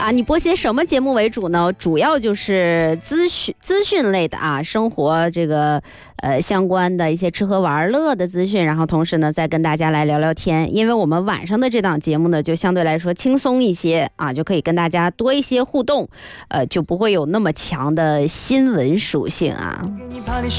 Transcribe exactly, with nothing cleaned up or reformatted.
啊，你播些什么节目为主呢？主要就是资讯资讯类的啊，生活这个呃相关的一些吃喝玩乐的资讯，然后同时呢再跟大家来聊聊天。因为我们晚上的这档节目呢，就相对来说轻松一些啊，就可以跟大家多一些互动，呃，就不会有那么强的新闻属性啊。